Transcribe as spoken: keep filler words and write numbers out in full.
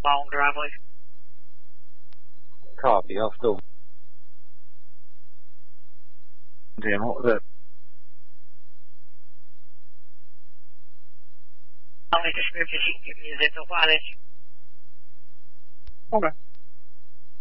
long driveway. Copy. I'll still. Damn, what was that? Only description she can give me is it's a white. Okay.